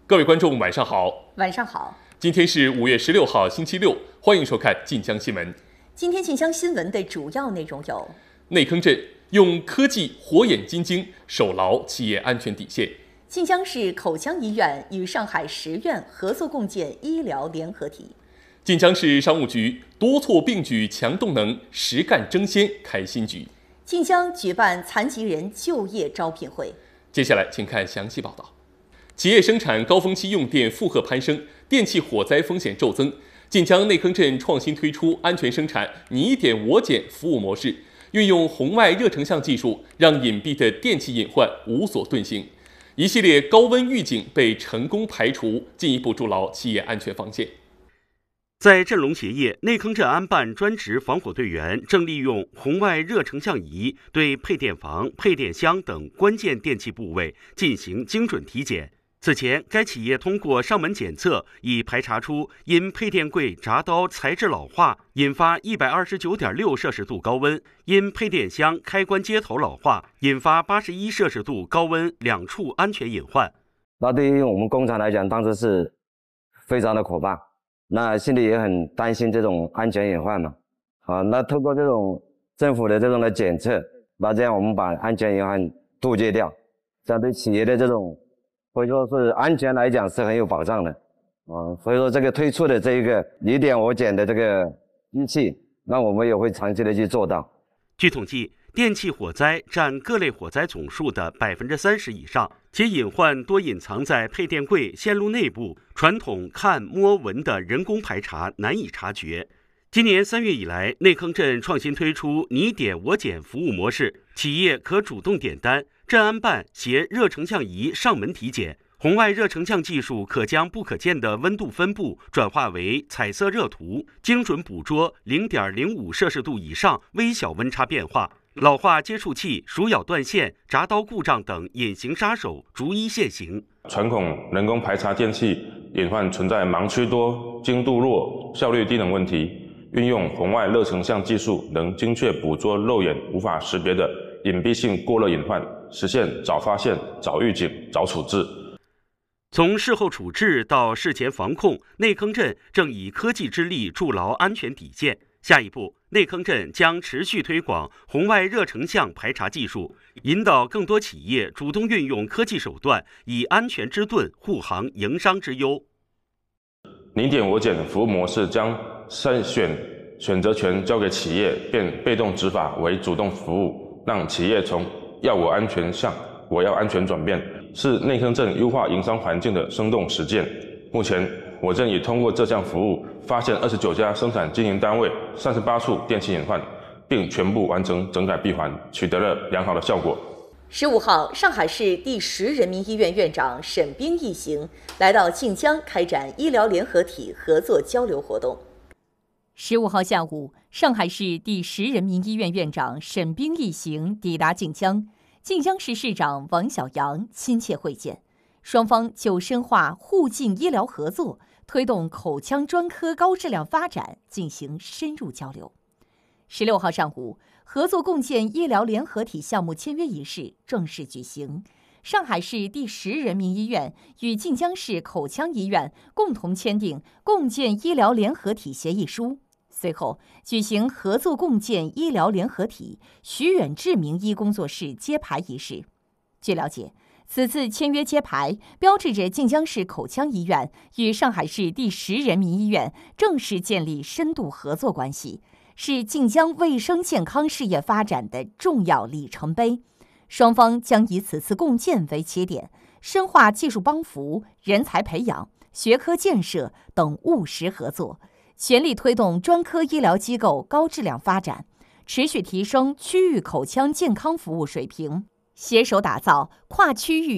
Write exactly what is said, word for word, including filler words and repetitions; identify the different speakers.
Speaker 1: 各位观众，晚上好。
Speaker 2: 晚上好。
Speaker 1: 今天是五月十六号，星期六，欢迎收看晋江新闻。
Speaker 2: 今天晋江新闻的主要内容有：
Speaker 1: 内坑镇用科技火眼金睛，守牢企业安全底线；
Speaker 2: 晋江市口腔医院与上海十院合作共建医疗联合体；
Speaker 1: 晋江市商务局多措并举强动能，实干争先开新局；
Speaker 2: 晋江举办残疾人就业招聘会。
Speaker 1: 接下来，请看详细报道。企业生产高峰期用电负荷攀升，电气火灾风险骤增。晋江内坑镇创新推出安全生产你点我捡服务模式，运用红外热成像技术，让隐蔽的电气隐患无所遁形。一系列高温预警被成功排除，进一步筑牢企业安全防线。
Speaker 3: 在镇龙协业，内坑镇安办专职防火队员正利用红外热成像仪对配电房、配电箱等关键电气部位进行精准体检。此前，该企业通过上门检测，已排查出因配电柜闸刀材质老化引发一百二十九点六摄氏度高温，因配电箱开关接头老化引发八十一摄氏度高温两处安全隐患。
Speaker 4: 那对于我们工厂来讲，当时是非常的可怕，那心里也很担心这种安全隐患嘛。啊，那透过这种政府的这种的检测，那这样我们把安全隐患杜绝掉，这样对企业的这种所以说是安全来讲是很有保障的，啊，所以说这个推出的这一个你点我捡的这个机器，那我们也会长期的去做到。
Speaker 3: 据统计，电气火灾占各类火灾总数的百分之三十以上，其隐患多隐藏在配电柜、线路内部，传统看摸闻的人工排查难以察觉。今年三月以来，内坑镇创新推出你点我捡服务模式，企业可主动点单，镇安办携热成像仪上门体检，红外热成像技术可将不可见的温度分布转化为彩色热图，精准捕捉 零点零五摄氏度以上微小温差变化，老化接触器、鼠咬断线、闸刀故障等隐形杀手逐一现形。
Speaker 5: 传统人工排查电器隐患存在盲区多、精度弱、效率低等问题，运用红外热成像技术，能精确捕捉肉眼无法识别的隐蔽性过热隐患，实现早发现、早预警、早处置。
Speaker 3: 从事后处置到事前防控，内坑镇正以科技之力筑牢安全底线。下一步，内坑镇将持续推广红外热成像排查技术，引导更多企业主动运用科技手段，以安全之盾护航营商之优。
Speaker 5: 你点我捡服务模式将筛选选择权交给企业，变被动执法为主动服务，让企业从要我安全向我要安全转变，是内坑镇优化营商环境的生动实践。目前，我镇已通过这项服务，发现二十九家生产经营单位、三十八处电气隐患，并全部完成整改闭环，取得了良好的效果。
Speaker 2: 十五号，上海市第十人民医院院长沈冰一行来到晋江开展医疗联合体合作交流活动。
Speaker 6: 十五号下午，上海市第十人民医院院长沈冰一行抵达晋江，晋江市市长王小阳亲切会见，双方就深化沪晋医疗合作、推动口腔专科高质量发展进行深入交流。十六号上午，合作共建医疗联合体项目签约仪式正式举行。上海市第十人民医院与晋江市口腔医院共同签订共建医疗联合体协议书。随后举行合作共建医疗联合体徐远志名医工作室揭牌仪式。据了解，此次签约揭牌标志着晋江市口腔医院与上海市第十人民医院正式建立深度合作关系，是晋江卫生健康事业发展的重要里程碑。双方将以此次共建为起点，深化技术帮扶、人才培养、学科建设等务实合作，全力推动专科医疗机构高质量发展，持续提升区域口腔健康服务水平，携手打造跨区域